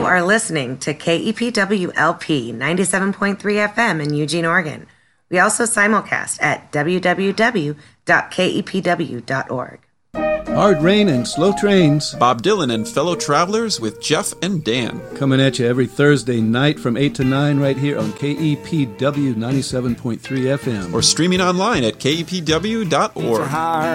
are listening to KEPWLP 97.3 FM in Eugene, Oregon. We also simulcast at www.kepw.org. Hard rain and slow trains. Bob Dylan and fellow travelers with Jeff and Dan. Coming at you every Thursday night from 8 to 9 right here on KEPW 97.3 FM. Or streaming online at kepw.org.